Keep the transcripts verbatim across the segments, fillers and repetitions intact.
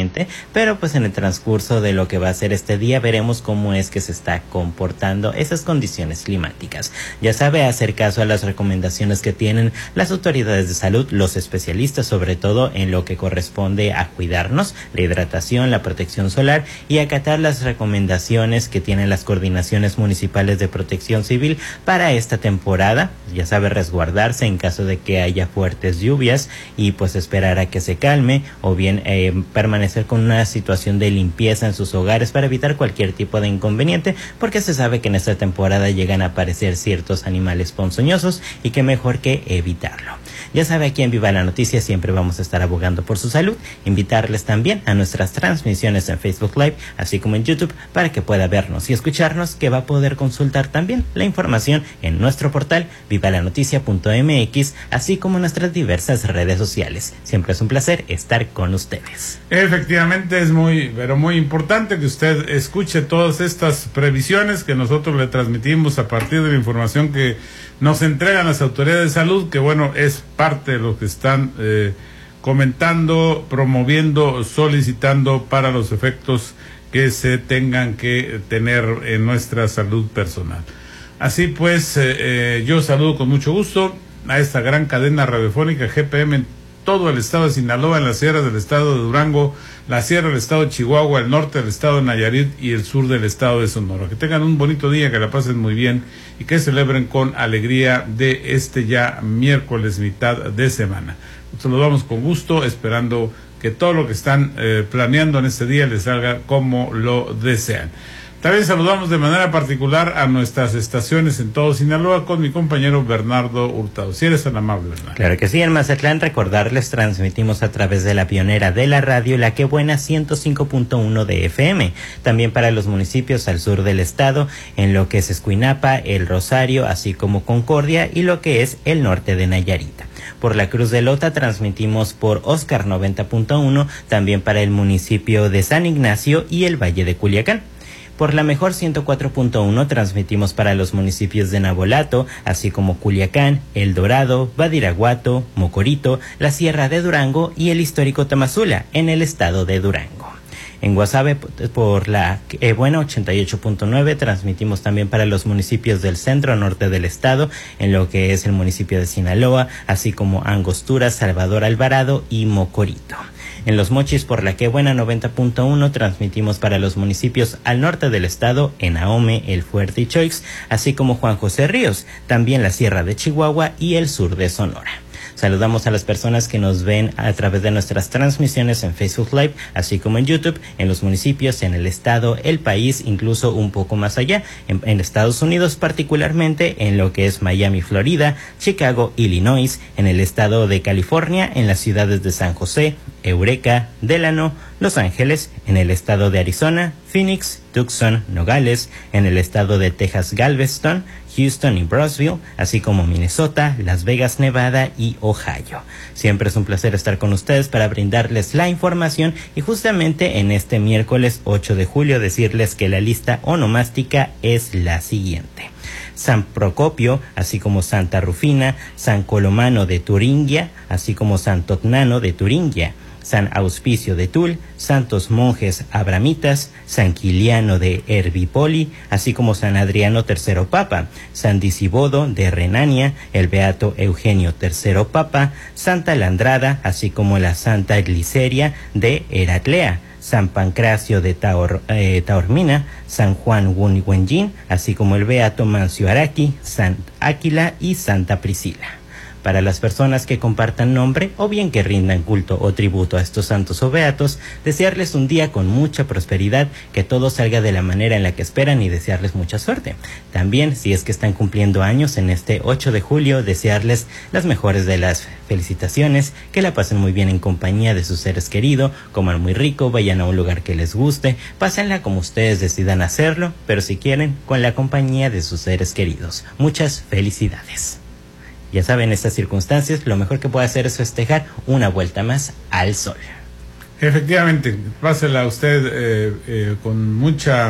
exactamente, pero pues en el transcurso de lo que va a ser este día veremos cómo es que se está comportando esas condiciones climáticas. Ya sabe, hacer caso a las recomendaciones que tienen las autoridades de salud, los especialistas, sobre todo en lo que corresponde a cuidarnos, la hidratación, la protección solar, y acatar las recomendaciones que tienen las coordinaciones municipales de protección civil para esta temporada. Ya sabe, resguardarse en caso de que haya fuertes lluvias y pues esperar a que se calme, o bien eh, permanecer con una situación de limpieza en sus hogares para evitar cualquier tipo de inconveniente, porque se sabe que en esta temporada llegan a aparecer ciertos animales ponzoñosos y que mejor que evitarlo. Ya sabe, aquí en Viva la Noticia siempre vamos a estar abogando por su salud. Invitarles también a nuestras transmisiones en Facebook Live, así como en YouTube, para que pueda vernos y escucharnos, que va a poder consultar también la información en nuestro portal viva la noticia punto m x, así como en nuestras diversas redes sociales. Siempre es un placer estar con ustedes. Efectivamente, es muy, pero muy importante que usted escuche todas estas previsiones que nosotros le transmitimos a partir de la información que nos entregan las autoridades de salud, que bueno, es parte de lo que están eh, comentando, promoviendo, solicitando para los efectos que se tengan que tener en nuestra salud personal. Así pues, eh, eh, yo saludo con mucho gusto a esta gran cadena radiofónica G P M en todo el estado de Sinaloa, en las sierras del estado de Durango, la sierra del estado de Chihuahua, el norte del estado de Nayarit y el sur del estado de Sonora. Que tengan un bonito día, que la pasen muy bien y que celebren con alegría de este ya miércoles, mitad de semana. Nos saludamos con gusto, esperando que todo lo que están eh, planeando en este día les salga como lo desean. También saludamos de manera particular a nuestras estaciones en todo Sinaloa con mi compañero Bernardo Hurtado. Si eres tan amable, Bernardo. Claro que sí, en Mazatlán, recordarles, transmitimos a través de la pionera de la radio, La Que Buena ciento cinco punto uno de F M. También para los municipios al sur del estado, en lo que es Escuinapa, El Rosario, así como Concordia, y lo que es el norte de Nayarit. Por la Cruz de Lota transmitimos por Oscar noventa punto uno, también para el municipio de San Ignacio y el Valle de Culiacán. Por la Mejor ciento cuatro punto uno transmitimos para los municipios de Navolato, así como Culiacán, El Dorado, Badiraguato, Mocorito, la Sierra de Durango y el histórico Tamazula, en el estado de Durango. En Guasave, por la eh, Buena ochenta y ocho punto nueve, transmitimos también para los municipios del centro norte del estado, en lo que es el municipio de Sinaloa, así como Angostura, Salvador Alvarado y Mocorito. En Los Mochis, por la Que Buena noventa punto uno, transmitimos para los municipios al norte del estado, en Ahome, El Fuerte y Choix, así como Juan José Ríos, también la Sierra de Chihuahua y el sur de Sonora. Saludamos a las personas que nos ven a través de nuestras transmisiones en Facebook Live, así como en YouTube, en los municipios, en el estado, el país, incluso un poco más allá, en, en Estados Unidos, particularmente en lo que es Miami, Florida, Chicago, Illinois, en el estado de California, en las ciudades de San José, Eureka, Delano, Los Ángeles, en el estado de Arizona, Phoenix, Tucson, Nogales, en el estado de Texas, Galveston, Houston y Brownsville, así como Minnesota, Las Vegas, Nevada y Ohio. Siempre es un placer estar con ustedes para brindarles la información, y justamente en este miércoles ocho de julio decirles que la lista onomástica es la siguiente: San Procopio, así como Santa Rufina, San Colomano de Turingia, así como San Totnano de Turingia, San Auspicio de Tul, Santos Monjes Abramitas, San Quiliano de Herbipoli, así como San Adriano tercero Papa, San Disibodo de Renania, el Beato Eugenio tercero Papa, Santa Landrada, así como la Santa Gliceria de Heraclea, San Pancracio de Taor, eh, Taormina, San Juan Wenjin, así como el Beato Mancio Araki, San Áquila y Santa Priscila. Para las personas que compartan nombre o bien que rindan culto o tributo a estos santos o beatos, desearles un día con mucha prosperidad, que todo salga de la manera en la que esperan y desearles mucha suerte. También, si es que están cumpliendo años en este ocho de julio, desearles las mejores de las felicitaciones, que la pasen muy bien en compañía de sus seres queridos, coman muy rico, vayan a un lugar que les guste, pásenla como ustedes decidan hacerlo, pero si quieren, con la compañía de sus seres queridos. Muchas felicidades. Ya saben, en estas circunstancias, lo mejor que puede hacer es festejar una vuelta más al sol. Efectivamente, pásela usted eh, eh, con mucha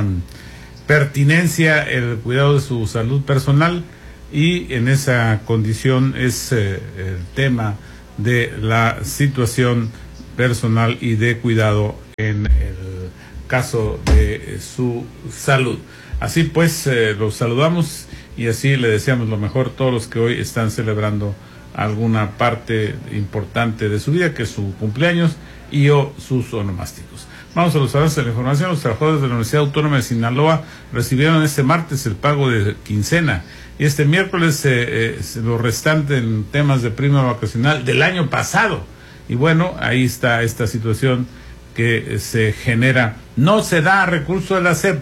pertinencia el cuidado de su salud personal, y en esa condición es eh, el tema de la situación personal y de cuidado en el caso de su salud. Así pues, eh, los saludamos y así le deseamos lo mejor a todos los que hoy están celebrando alguna parte importante de su vida, que es su cumpleaños y o sus onomásticos. Vamos a los avances de la información. Los trabajadores de la Universidad Autónoma de Sinaloa recibieron este martes el pago de quincena y este miércoles eh, eh, lo restante en temas de prima vacacional del año pasado. Y bueno, ahí está esta situación que se genera. No se da recurso de la S E P,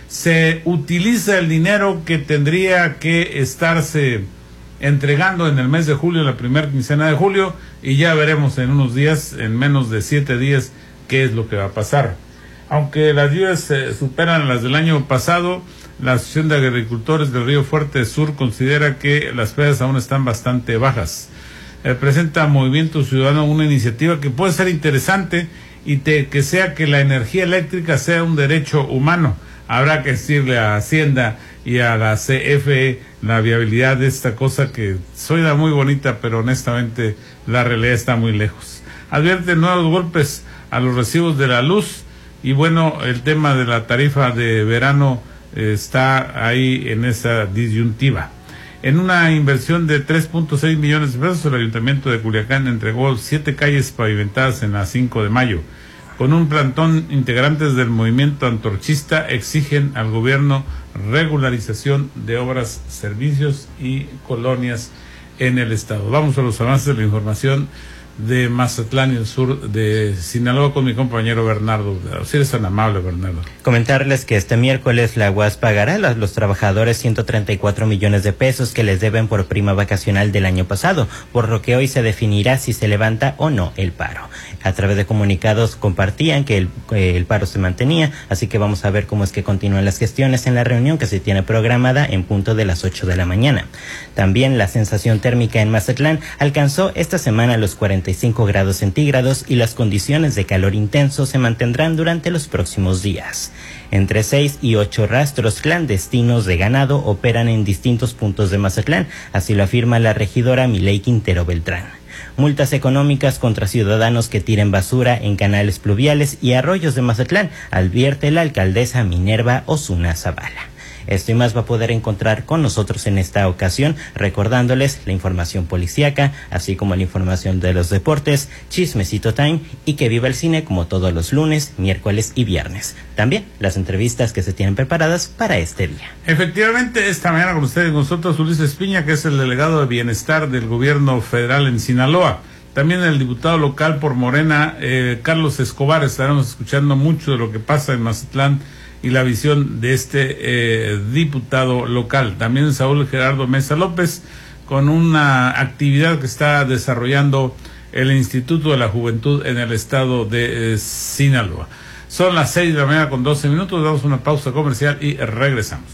se utiliza el dinero que tendría que estarse entregando en el mes de julio, la primera quincena de julio, y ya veremos en unos días, en menos de siete días, qué es lo que va a pasar. Aunque las lluvias eh, superan las del año pasado, la Asociación de Agricultores del Río Fuerte Sur considera que las pérdidas aún están bastante bajas. Eh, presenta Movimiento Ciudadano una iniciativa que puede ser interesante y te, que sea que la energía eléctrica sea un derecho humano. Habrá que decirle a Hacienda y a la C F E la viabilidad de esta cosa que suena muy bonita, pero honestamente la realidad está muy lejos. Advierte nuevos golpes a los recibos de la luz y bueno, el tema de la tarifa de verano eh, está ahí en esa disyuntiva. En una inversión de tres punto seis millones de pesos, el Ayuntamiento de Culiacán entregó siete calles pavimentadas en la cinco de mayo. Con un plantón, integrantes del movimiento antorchista exigen al gobierno regularización de obras, servicios y colonias en el estado. Vamos a los avances de la información de Mazatlán y el sur de Sinaloa con mi compañero Bernardo. Si eres tan amable, Bernardo. Comentarles que este miércoles la U A S pagará a los trabajadores ciento treinta y cuatro millones de pesos que les deben por prima vacacional del año pasado, por lo que hoy se definirá si se levanta o no el paro. A través de comunicados compartían que el, eh, el paro se mantenía, así que vamos a ver cómo es que continúan las gestiones en la reunión que se tiene programada en punto de las ocho de la mañana. También la sensación térmica en Mazatlán alcanzó esta semana los cuarenta y cinco grados centígrados y las condiciones de calor intenso se mantendrán durante los próximos días. Entre seis y ocho rastros clandestinos de ganado operan en distintos puntos de Mazatlán, así lo afirma la regidora Milei Quintero Beltrán. Multas económicas contra ciudadanos que tiren basura en canales pluviales y arroyos de Mazatlán, advierte la alcaldesa Minerva Osuna Zavala. Esto y más va a poder encontrar con nosotros en esta ocasión, recordándoles la información policíaca, así como la información de los deportes, Chismecito Time y que viva el cine como todos los lunes, miércoles y viernes. También las entrevistas que se tienen preparadas para este día. Efectivamente, esta mañana con ustedes, con nosotros Ulises Piña, que es el delegado de Bienestar del gobierno federal en Sinaloa. También el diputado local por Morena, eh, Carlos Escobar. Estaremos escuchando mucho de lo que pasa en Mazatlán y la visión de este eh, diputado local. También Saúl Gerardo Mesa López, con una actividad que está desarrollando el Instituto de la Juventud en el estado de eh, Sinaloa. Son las seis de la mañana con doce minutos, damos una pausa comercial y regresamos.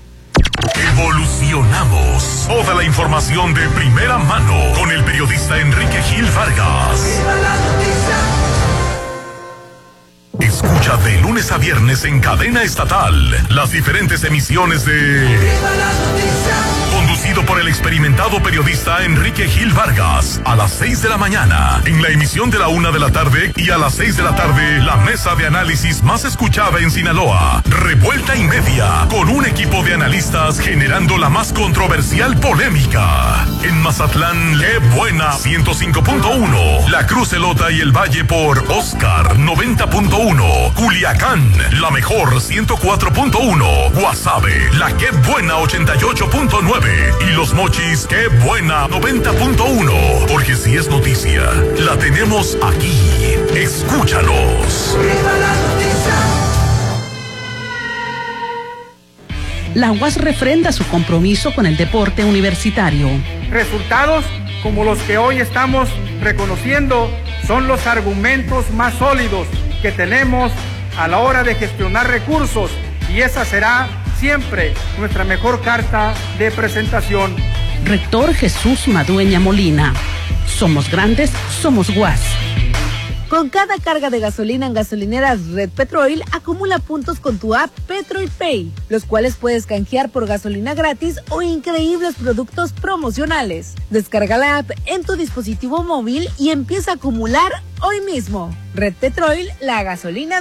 Evolucionamos. Toda la información de primera mano con el periodista Enrique Gil Vargas. Escucha de lunes a viernes en cadena estatal las diferentes emisiones de Conducido por el experimentado periodista Enrique Gil Vargas a las seis de la mañana en la emisión de la una de la tarde y a las seis de la tarde la mesa de análisis más escuchada en Sinaloa, Revuelta y Media, con un equipo de analistas generando la más controversial polémica. En Mazatlán, qué buena ciento cinco punto uno, La Cruz Elota y el Valle por Oscar noventa punto uno, Culiacán, la mejor ciento cuatro punto uno, Guasave, la qué buena ochenta y ocho punto nueve y Los Mochis, qué buena noventa punto uno, porque si es noticia, la tenemos aquí. Escúchanos. La U A S refrenda su compromiso con el deporte universitario. Resultados como los que hoy estamos reconociendo son los argumentos más sólidos que tenemos a la hora de gestionar recursos, y esa será siempre nuestra mejor carta de presentación. Rector Jesús Madueña Molina. Somos grandes, somos U A S. Con cada carga de gasolina en gasolineras Red Petrol, acumula puntos con tu app Petrol Pay, los cuales puedes canjear por gasolina gratis o increíbles productos promocionales. Descarga la app en tu dispositivo móvil y empieza a acumular hoy mismo. Red Petrol, la gasolina